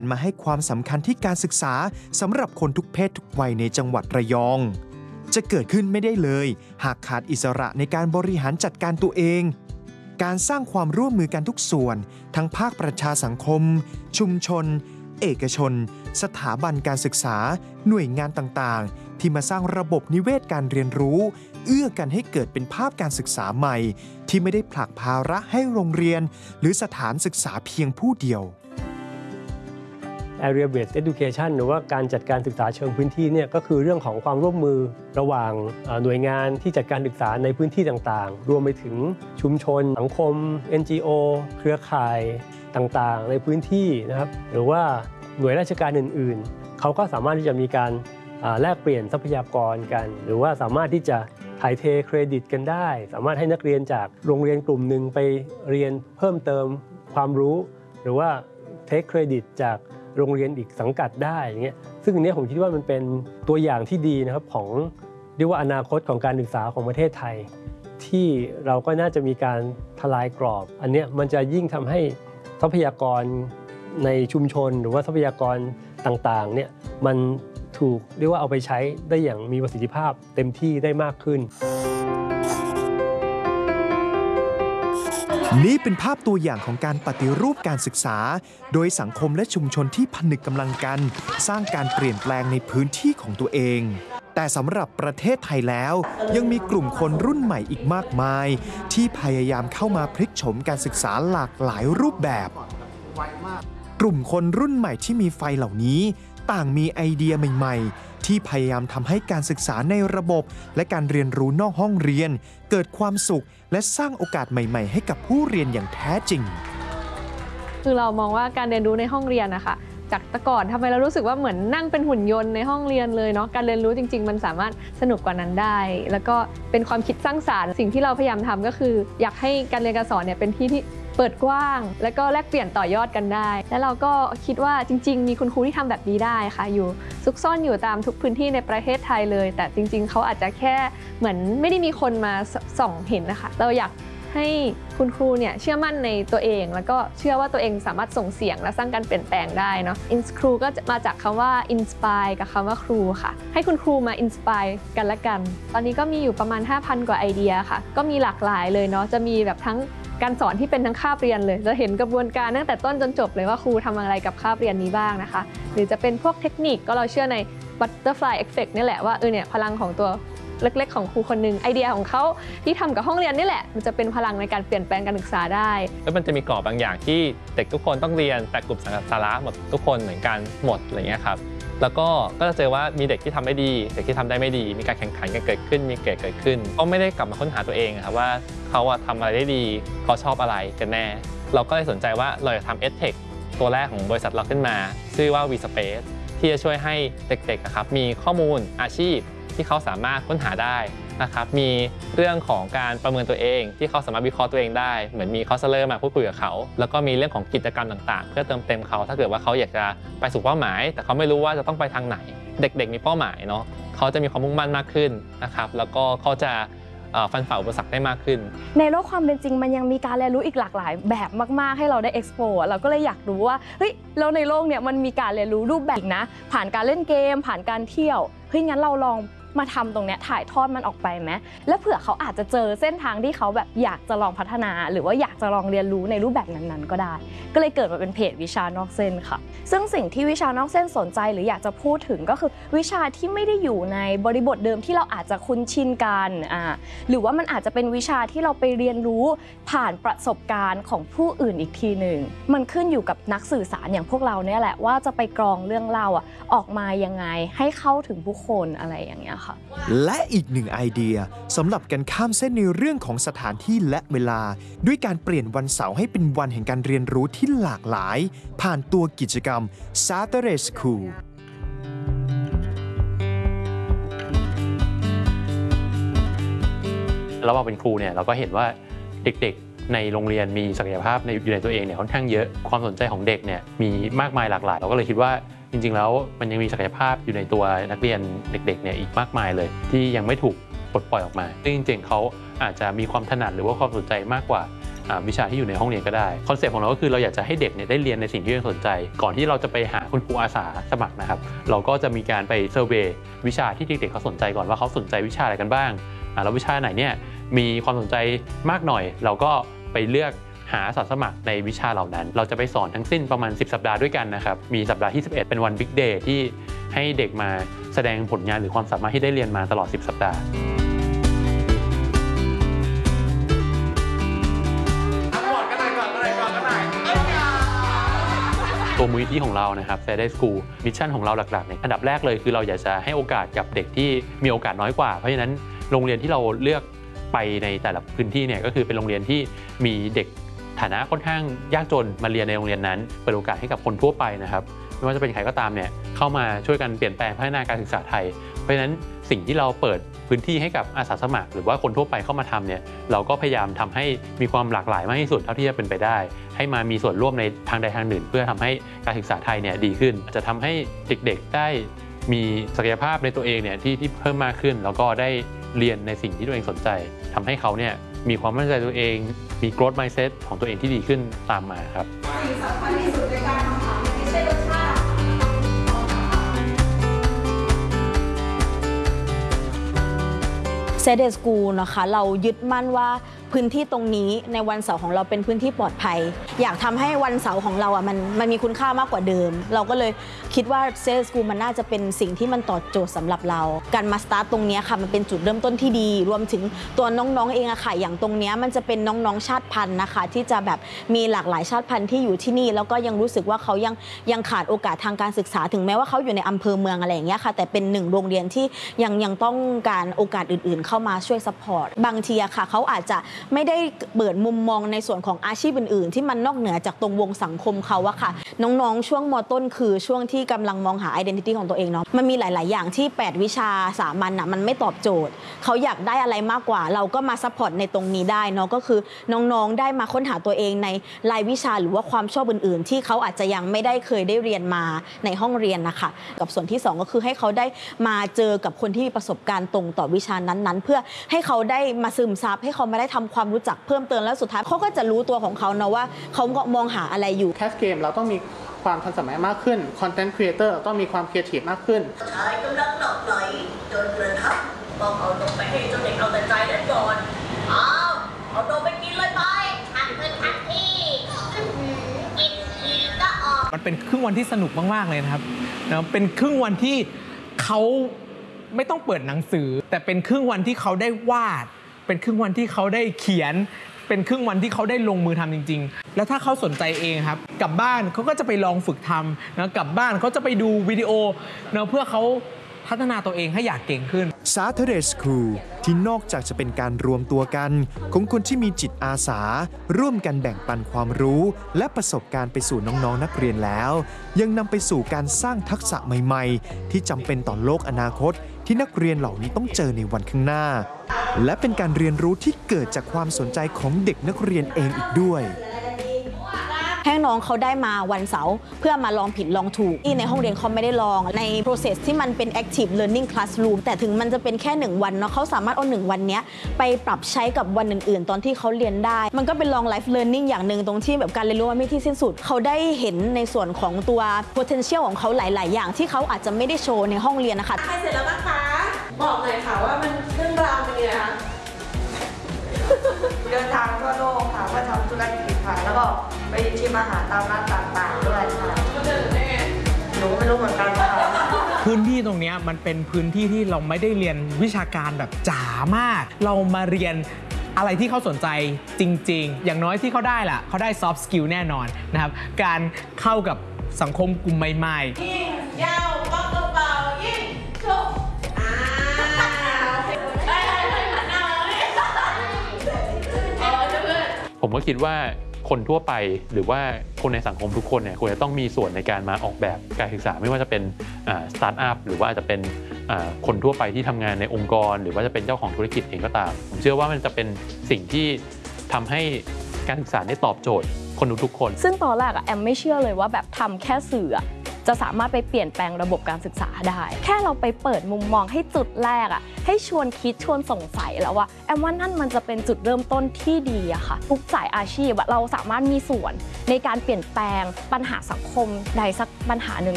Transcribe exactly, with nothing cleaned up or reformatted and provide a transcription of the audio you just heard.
มาให้ความสำคัญที่การศึกษาสำหรับคนทุกเพศทุกวัยในจังหวัดระยองจะเกิดขึ้นไม่ได้เลยหากขาดอิสระในการบริหารจัดการตัวเองการสร้างความร่วมมือกันทุกส่วนทั้งภาคประชาสังคมชุมชนเอกชนสถาบันการศึกษาหน่วยงานต่างๆที่มาสร้างระบบนิเวศการเรียนรู้เอื้อกันให้เกิดเป็นภาพการศึกษาใหม่ที่ไม่ได้ผลักภาระให้โรงเรียนหรือสถานศึกษาเพียงผู้เดียว Area Based Education หรือว่าการจัดการศึกษาเชิงพื้นที่เนี่ยก็คือเรื่องของความร่วมมือระหว่างหน่วยงานที่จัดการศึกษาในพื้นที่ต่างๆรวมไปถึงชุมชนสังคม เอ็น จี โอ เครือข่ายต่างๆในพื้นที่นะครับหรือว่าหน่วยราชการอื่นๆเขาก็สามารถที่จะมีการแลกเปลี่ยนทรัพยากรกันหรือว่าสามารถที่จะถ่ายเทเครดิตกันได้สามารถให้นักเรียนจากโรงเรียนกลุ่มหนึ่งไปเรียนเพิ่มเติมความรู้หรือว่าเทคเครดิตจากโรงเรียนอีกสังกัดได้อย่างเงี้ยซึ่งอันนี้ผมคิดว่ามันเป็นตัวอย่างที่ดีนะครับของเรียกว่าอนาคตของการศึกษาของประเทศไทยที่เราก็น่าจะมีการทลายกรอบอันนี้มันจะยิ่งทำให้ทรัพยากรในชุมชนหรือว่าทรัพยากรต่างๆเนี่ยมันถูกเรียกว่าเอาไปใช้ได้อย่างมีประสิทธิภาพเต็มที่ได้มากขึ้นนี่เป็นภาพตัวอย่างของการปฏิรูปการศึกษาโดยสังคมและชุมชนที่ผนึกกำลังกันสร้างการเปลี่ยนแปลงในพื้นที่ของตัวเองแต่สำหรับประเทศไทยแล้วยังมีกลุ่มคนรุ่นใหม่อีกมากมายที่พยายามเข้ามาพลิกโฉมการศึกษาหลากหลายรูปแบบกลุ่มคนรุ่นใหม่ที่มีไฟเหล่านี้ต่างมีไอเดียใหม่ๆที่พยายามทำให้การศึกษาในระบบและการเรียนรู้นอกห้องเรียนเกิดความสุขและสร้างโอกาสใหม่ๆให้กับผู้เรียนอย่างแท้จริงคือเรามองว่าการเรียนรู้ในห้องเรียนนะคะจากแต่ก่อนทำไมเรารู้สึกว่าเหมือนนั่งเป็นหุ่นยนต์ในห้องเรียนเลยเนาะการเรียนรู้จริงๆมันสามารถสนุกกว่านั้นได้แล้วก็เป็นความคิดสร้างสรรค์สิ่งที่เราพยายามทำก็คืออยากให้การเรียนการสอนเนี่ยเป็นที่ที่เปิดกว้างและก็แลกเปลี่ยนต่อยอดกันได้แล้วเราก็คิดว่าจริงๆมีคุณครูที่ทำแบบนี้ได้ค่ะอยู่ซุกซ่อนอยู่ตามทุกพื้นที่ในประเทศไทยเลยแต่จริงๆเขาอาจจะแค่เหมือนไม่ได้มีคนมาส่องเห็นนะคะเราอยากให้คุณครูเนี่ยเชื่อมั่นในตัวเองแล้วก็เชื่อว่าตัวเองสามารถส่งเสียงและสร้างการเปลี่ยนแปลงได้เนาะ Inscru ก็มาจากคำว่า inspire กับคำว่าครูค่ะให้คุณครูมา inspire กันละกันตอนนี้ก็มีอยู่ประมาณ ห้าพัน กว่าไอเดียค่ะก็มีหลากหลายเลยเนาะจะมีแบบทั้งการสอนที่เป็นทั้งคาบเรียนเลยจะเห็นกระบวนการตั้งแต่ต้นจนจบเลยว่าครูทำอะไรกับคาบเรียนนี้บ้างนะคะหรือจะเป็นพวกเทคนิคก็เราเชื่อใน butterfly effect นี่แหละว่าเออเนี่ยพลังของตัวเล็กๆของครูคนหนึ่งไอเดียของเขาที่ทำกับห้องเรียนนี่แหละมันจะเป็นพลังในการเปลี่ยนแปลงการศึกษาได้แล้วมันจะมีกรอบบางอย่างที่เด็กทุกคนต้องเรียนแต่กลุ่มสาระหมดทุกคนเหมือนกันหมดอะไรเงี้ยครับแล้วก็ก็จะเจอว่ามีเด็กที่ทำได้ดีเด็กที่ทำได้ไม่ดีมีการแข่งขันกันเกิดขึ้นมีเกรดเกิดขึ้นเขาไม่ได้กลับมาค้นหาตัวเองครับว่าเขาทำอะไรได้ดีเขาชอบอะไรกันแน่เราก็เลยสนใจว่าเราจะทำ EdTech ตัวแรกของบริษัทเราขึ้นมาชื่อว่า vSpace ที่จะช่วยให้เด็กๆนะครับมีข้อมูลอาชีพที่เขาสามารถค้นหาได้นะครับมีเรื่องของการประเมินตัวเองที่เขาสามารถวิเคราะห์ตัวเองได้เหมือนมีคอสเลอร์มาพูดคุยกับเขาแล้วก็มีเรื่องของกิจกรรมต่างๆเพื่อเติมเต็มเขาถ้าเกิดว่าเขาอยากจะไปสู่เป้าหมายแต่เขาไม่รู้ว่าจะต้องไปทางไหนเด็กๆมีเป้าหมายเนาะเขาจะมีความมุ่งมั่นมากขึ้นนะครับแล้วก็เขาจะฟันฝ่าอุปสรรคได้มากขึ้นในโลกความเป็นจริงมันยังมีการเรียนรู้อีกหลากหลายแบบมากๆให้เราได้ explore เราก็เลยอยากรู้ว่าเฮ้ยแล้วในโลกเนี่ยมันมีการเรียนรู้รูปแบบนะผ่านการเล่นเกมผ่านการเที่ยวเฮ้ยงั้นเราลองมาทำตรงนี้ถ่ายทอดมันออกไปไหมและเผื่อเขาอาจจะเจอเส้นทางที่เขาแบบอยากจะลองพัฒนาหรือว่าอยากจะลองเรียนรู้ในรูปแบบนั้นๆก็ได้ก็เลยเกิดมาเป็นเพจวิชานอกเส้นค่ะซึ่งสิ่งที่วิชานอกเส้นสนใจหรืออยากจะพูดถึงก็คือวิชาที่ไม่ได้อยู่ในบริบทเดิมที่เราอาจจะคุ้นชินกันอ่าหรือว่ามันอาจจะเป็นวิชาที่เราไปเรียนรู้ผ่านประสบการณ์ของผู้อื่นอีกทีหนึ่งมันขึ้นอยู่กับนักสื่อสารอย่างพวกเราเนี่ยแหละว่าจะไปกรองเรื่องเล่าอ่ะออกมายังไงให้เข้าถึงผู้คนอะไรอย่างเงี้ยและอีกหนึ่งไอเดียสำหรับการข้ามเส้นในเรื่องของสถานที่และเวลาด้วยการเปลี่ยนวันเสาร์ให้เป็นวันแห่งการเรียนรู้ที่หลากหลายผ่านตัวกิจกรรม Saturday School แล้วเราเป็นครูเนี่ยเราก็เห็นว่าเด็กๆในโรงเรียนมีศักยภาพในอยู่ในตัวเองเนี่ยค่อนข้างเยอะความสนใจของเด็กเนี่ยมีมากมายหลากหลายเราก็เลยคิดว่าจริงๆแล้วมันยังมีศักยภาพอยู่ในตัวนักเรียนเด็กๆเนี่ยอีกมากมายเลยที่ยังไม่ถูกปลดปล่อยออกมาซึ่งจริงๆเขาอาจจะมีความถนัดหรือว่าความสนใจมากกว่าวิชาที่อยู่ในห้องเรียนก็ได้คอนเซ็ปต์ของเราก็คือเราอยากจะให้เด็กเนี่ยได้เรียนในสิ่งที่ตัวเองสนใจก่อนที่เราจะไปหาคุณครูอาสาสมัครนะครับเราก็จะมีการไปเซอร์เวย์วิชาที่เด็กๆเขาสนใจก่อนว่าเขาสนใจวิชาอะไรกันบ้างแล้ววิชาไหนเนี่ยมีความสนใจมากหน่อยเราก็ไปเลือกหาอาสาสมัครในวิชาเหล่านั้นเราจะไปสอนทั้งสิ้นประมาณสิบสัปดาห์ด้วยกันนะครับมีสัปดาห์ที่สิบเอ็ดเป็นวันบิ๊กเดย์ที่ให้เด็กมาแสดงผลงานหรือความสามารถที่ได้เรียนมาตลอดสิบสัปดาห์ตัวมูลนิธิของเรานะครับ Saturday School มิชชั่นของเราหลักๆเนี่ยอันดับแรกเลยคือเราอยากจะให้โอกาสกับเด็กที่มีโอกาสน้อยกว่าเพราะฉะนั้นโรงเรียนที่เราเลือกไปในแต่ละพื้นที่เนี่ยก็คือเป็นโรงเรียนที่มีเด็กฐานะค่อนข้างยากจนมาเรียนในโรงเรียนนั้นเปิดโอกาสให้กับคนทั่วไปนะครับไม่ว่าจะเป็นใครก็ตามเนี่ยเข้ามาช่วยกันเปลี่ยนแปลงพัฒนาการศึกษาไทยเพราะฉะนั้นสิ่งที่เราเปิดพื้นที่ให้กับอาสาสมัครหรือว่าคนทั่วไปเข้ามาทำเนี่ยเราก็พยายามทำให้มีความหลากหลายมากที่สุดเท่าที่จะเป็นไปได้ให้มามีส่วนร่วมในทางใดทางหนึ่งเพื่อทำให้การศึกษาไทยเนี่ยดีขึ้นจะทำให้เด็กๆได้มีศักยภาพในตัวเองเนี่ยที่ที่เพิ่มมากขึ้นแล้วก็ได้เรียนในสิ่งที่ตัวเองสนใจทำให้เขาเนี่ยมีความมั่นใจตัวเองมี growth mindset ของตัวเองที่ดีขึ้นตามมาครับสิ่งสำคัญที่สุดในการทำอาหารไม่ใช่รสชาติ Saturday School นะคะเรายึดมั่นว่าพื้นที่ตรงนี้ในวันเสาร์ของเราเป็นพื้นที่ปลอดภัยอยากทำให้วันเสาร์ของเราอ่ะมันมันมีคุณค่ามากกว่าเดิมเราก็เลยคิดว่า Saturday School มันน่าจะเป็นสิ่งที่มันตอบโจทย์สำหรับเราการมาสตาร์ทตรงนี้ค่ะมันเป็นจุดเริ่มต้นที่ดีรวมถึงตัวน้องๆเองอะค่ะอย่างตรงนี้มันจะเป็นน้องๆชาติพันธุ์นะคะที่จะแบบมีหลากหลายชาติพันธุ์ที่อยู่ที่นี่แล้วก็ยังรู้สึกว่าเขายังยังขาดโอกาสทางการศึกษาถึงแม้ว่าเขาอยู่ในอำเภอเมืองอะไรอย่างเงี้ยค่ะแต่เป็นหนึ่งโรงเรียนที่ยังยังต้องการโอกาสอื่นๆเข้ามาช่วยซัพพอร์ตบางทีอะค่ะเขาอาจจะไม่ได้เปิดมุมมองในส่วนของอาชีพอื่นๆที่มันนอกเหนือจากตรงวงสังคมเขาอะค่ะน้องๆช่วงม.ต้นคือช่วงที่กำลังมองหา identity ของตัวเองเนาะมันมีหลายๆอย่างที่แปดวิชาสามัญน่ะมันไม่ตอบโจทย์เขาอยากได้อะไรมากกว่าเราก็มาซัพพอร์ตในตรงนี้ได้เนาะก็คือน้องๆได้มาค้นหาตัวเองในรายวิชาหรือว่าความชอบอื่นๆที่เขาอาจจะยังไม่ได้เคยได้เรียนมาในห้องเรียนนะคะกับส่วนที่สองก็คือให้เขาได้มาเจอกับคนที่มีประสบการณ์ตรงต่อวิชานั้นๆเพื่อให้เขาได้มาซึมซับให้เขามาได้ทำความรู้จักเพิ่มเติมแล้วสุดท้ายเขาก็จะรู้ตัวของเขาเนาะว่าเขามองหาอะไรอยู่แคสเกมเราต้องมีความทันสมัยมากขึ้นคอนเทนต์ครีเอเตอร์ต้องมีความครีเอทีฟมากขึ้นชายกำลังหลับไหลจนกระทั่งต้องเอานมไปให้เจ้าเด็กเอาแต่ใจนั้นก่อนเอาเอานมไปกินเลยไปทันเพื่อนทันที่กินทีก็ออกมันเป็นครึ่งวันที่สนุกมากๆเลยนะครับนะเป็นครึ่งวันที่เขาไม่ต้องเปิดหนังสือแต่เป็นครึ่งวันที่เขาได้วาดเป็นครึ่งวันที่เขาได้เขียนเป็นครึ่งวันที่เขาได้ลงมือทำจริงๆแล้วถ้าเขาสนใจเองครับกลับบ้านเขาก็จะไปลองฝึกทำนะกลับบ้านเขาจะไปดูวิดีโอนะเพื่อเขาพัฒนาตัวเองให้อยากเก่งขึ้น Saturday School ที่นอกจากจะเป็นการรวมตัวกันของคนที่มีจิตอาสาร่วมกันแบ่งปันความรู้และประสบการณ์ไปสู่น้องๆนักเรียนแล้วยังนำไปสู่การสร้างทักษะใหม่ๆที่จำเป็นต่อโลกอนาคตที่นักเรียนเหล่านี้ต้องเจอในวันข้างหน้าและเป็นการเรียนรู้ที่เกิดจากความสนใจของเด็กนักเรียนเองอีกด้วยให้น้องเขาได้มาวันเสาร์เพื่อมาลองผิดลองถูกที่ในห้องเรียนเขาไม่ได้ลองใน process ที่มันเป็น active learning classroom แต่ถึงมันจะเป็นแค่หนึ่งวันเนาะเขาสามารถเอาหนึ่งวันนี้ไปปรับใช้กับวันอื่นๆตอนที่เขาเรียนได้มันก็เป็น long life learning อย่างหนึ่งตรงที่แบบการเรียนรู้มันไม่ที่สิ้นสุดเขาได้เห็นในส่วนของตัว potential ของเขาหลายๆอย่างที่เขาอาจจะไม่ได้โชว์ในห้องเรียนนะคะใครเสร็จแล้วนะคะบอกหน่อยค่ะว่ามันเรื่องราวเป็นยังไงคะเดินทางทั่วโลกค่ะเพื่อทำธุรกิจค่ะแล้วก็ไปชิมอาหารตามร้านต่างๆด้วยค่ะเดินได้ไงหนูไม่รู้เหมือนกันค่ะพื้นที่ตรงนี้มันเป็นพื้นที่ที่เราไม่ได้เรียนวิชาการแบบจ๋ามากเรามาเรียนอะไรที่เขาสนใจจริงๆอย่างน้อยที่เขาได้ล่ะเขาได้ soft skill แน่นอนนะครับการเข้ากับสังคมกลุ่มใหม่ๆยิ่งยาวปักกระเป๋ายิ่งชุบผมก็คิดว่าคนทั่วไปหรือว่าคนในสังคมทุกคนเนี่ยควรจะต้องมีส่วนในการมาออกแบบการศึกษาไม่ว่าจะเป็นสตาร์ทอัพหรือว่าจะเป็นคนทั่วไปที่ทำงานในองค์กรหรือว่าจะเป็นเจ้าของธุรกิจเองก็ตามผมเชื่อว่ามันจะเป็นสิ่งที่ทำให้การศึกษาได้ตอบโจทย์คนทุกคนซึ่งตอนแรกอะแอมไม่เชื่อเลยว่าแบบทำแค่สื่อจะสามารถไปเปลี่ยนแปลงระบบการศึกษาได้ แค่เราไปเปิดมุมมองให้จุดแรกอะให้ชวนคิดชวนสงสัยแล้วว่าแอมว่านั่นมันจะเป็นจุดเริ่มต้นที่ดีอะค่ะทุกสายอาชีพเราสามารถมีส่วนในการเปลี่ยนแปลงปัญหาสังคมใดสักปัญหาหนึ่ง